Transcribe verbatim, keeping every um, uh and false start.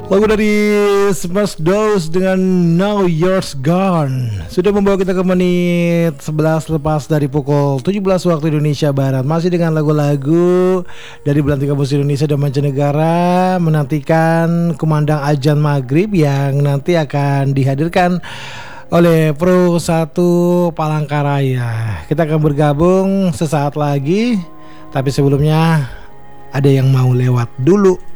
Lagu dari Smash Dose dengan Now Yours Gone sudah membawa kita ke menit sebelas lepas dari pukul tujuh belas waktu Indonesia Barat. Masih dengan lagu-lagu dari belahan musik Indonesia dan mancanegara, menantikan kumandang azan maghrib yang nanti akan dihadirkan oleh Pro satu Palangkaraya. Kita akan bergabung sesaat lagi, tapi sebelumnya ada yang mau lewat dulu.